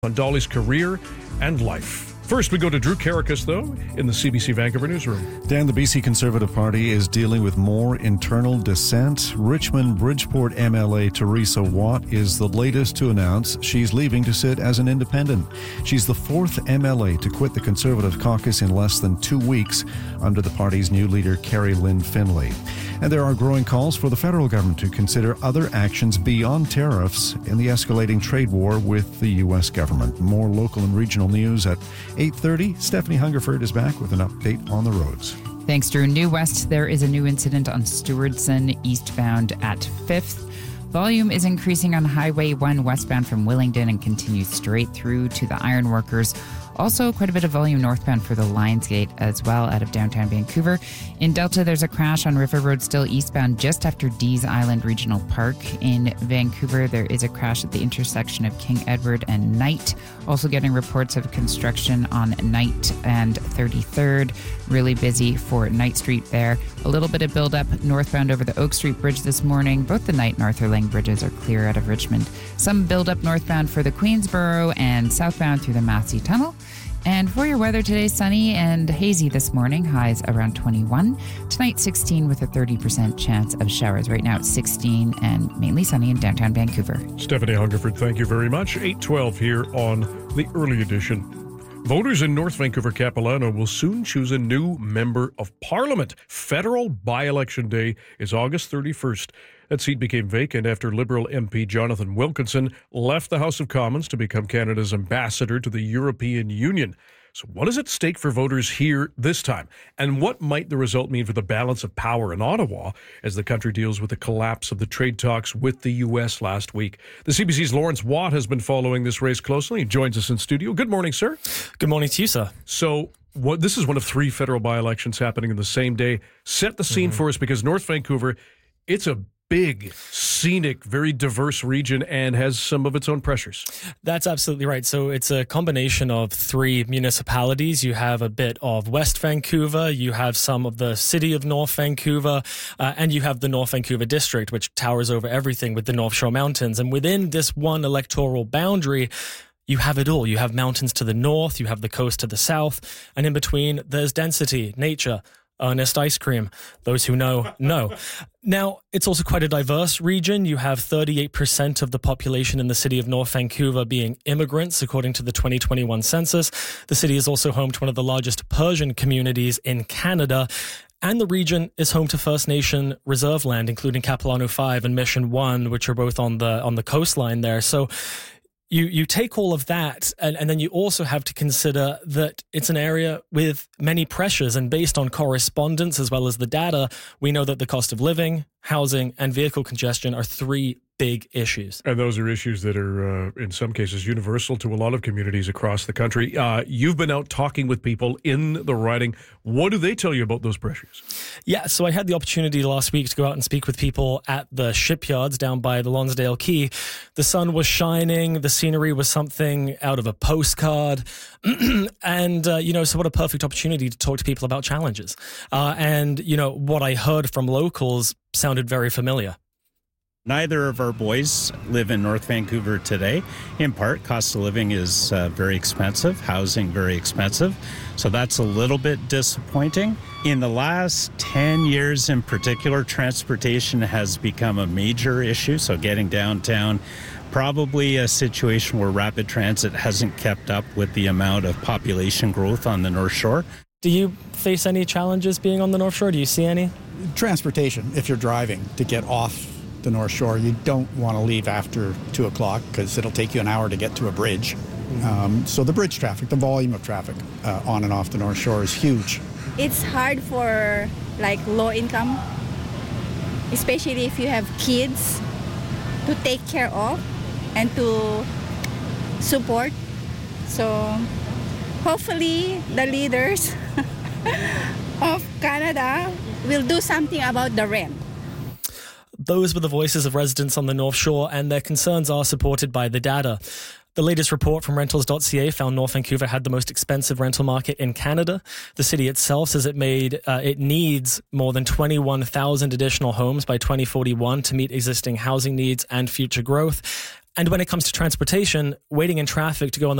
on Dolly's career and life. First, we go to Drew Karakas, though, in the CBC Vancouver newsroom. Dan, the BC Conservative Party is dealing with more internal dissent. Richmond-Bridgeport MLA Teresa Watt is the latest to announce she's leaving to sit as an independent. She's the fourth MLA to quit the Conservative caucus in less than 2 weeks under the party's new leader, Carrie Lynn Finlay. And there are growing calls for the federal government to consider other actions beyond tariffs in the escalating trade war with the U.S. government. More local and regional news at 8:30. Stephanie Hungerford is back with an update on the roads. Thanks, Drew. New West, there is a new incident on Stewardson eastbound at 5th. Volume is increasing on Highway 1 westbound from Willingdon and continues straight through to the Ironworkers. Also, quite a bit of volume northbound for the Lionsgate as well out of downtown Vancouver. In Delta, there's a crash on River Road still eastbound just after Dees Island Regional Park. In Vancouver, there is a crash at the intersection of King Edward and Knight. Also getting reports of construction on Knight and 33rd. Really busy for Knight Street there. A little bit of build-up northbound over the Oak Street Bridge this morning. Both the Knight and Arthur Lang bridges are clear out of Richmond. Some build-up northbound for the Queensboro and southbound through the Massey Tunnel. And for your weather today, sunny and hazy this morning, highs around 21. Tonight, 16 with a 30% chance of showers. Right now, it's 16 and mainly sunny in downtown Vancouver. Stephanie Hungerford, thank you very much. 8:12 here on the early edition. Voters in North Vancouver Capilano will soon choose a new member of Parliament. Federal by-election day is August 31st. That seat became vacant after Liberal MP Jonathan Wilkinson left the House of Commons to become Canada's ambassador to the European Union. So what is at stake for voters here this time? And what might the result mean for the balance of power in Ottawa as the country deals with the collapse of the trade talks with the U.S. last week? The CBC's Lawrence Watt has been following this race closely. He joins us in studio. Good morning, sir. Good morning to you, sir. So this is one of 3 federal by-elections happening in the same day. Set the scene for us, because North Vancouver, it's a big, scenic, very diverse region and has some of its own pressures. That's absolutely right. So it's a combination of 3 municipalities. You have a bit of West Vancouver, you have some of the city of North Vancouver, and you have the North Vancouver district, which towers over everything with the North Shore Mountains. And within this one electoral boundary, you have it all. You have mountains to the north, you have the coast to the south, and in between, there's density, nature, Ernest ice cream. Those who know, know. Now, it's also quite a diverse region. You have 38% of the population in the city of North Vancouver being immigrants, according to the 2021 census. The city is also home to one of the largest Persian communities in Canada. And the region is home to First Nation reserve land, including Capilano 5 and Mission 1, which are both on the coastline there. So You take all of that, and then you also have to consider that it's an area with many pressures, and based on correspondence as well as the data, we know that the cost of living, housing, and vehicle congestion are 3 big issues. And those are issues that are, in some cases, universal to a lot of communities across the country. You've been out talking with people in the riding. What do they tell you about those pressures? Yeah, so I had the opportunity last week to go out and speak with people at the shipyards down by the Lonsdale Quay. The sun was shining. The scenery was something out of a postcard. And, so what a perfect opportunity to talk to people about challenges. And what I heard from locals sounded very familiar. Neither of our boys live in North Vancouver today. In part, cost of living is very expensive, housing very expensive. So that's a little bit disappointing. In the last 10 years in particular, transportation has become a major issue. So getting downtown, probably a situation where rapid transit hasn't kept up with the amount of population growth on the North Shore. Do you face any challenges being on the North Shore? Do you see any? Transportation, if you're driving to get off the North Shore, you don't want to leave after 2 o'clock because it'll take you an hour to get to a bridge. So the bridge traffic, the volume of traffic on and off the North Shore is huge. It's hard for low income, especially if you have kids to take care of and to support. So hopefully the leaders of Canada will do something about the rent. Those were the voices of residents on the North Shore, and their concerns are supported by the data. The latest report from Rentals.ca found North Vancouver had the most expensive rental market in Canada. The city itself says it needs more than 21,000 additional homes by 2041 to meet existing housing needs and future growth. And when it comes to transportation, waiting in traffic to go on the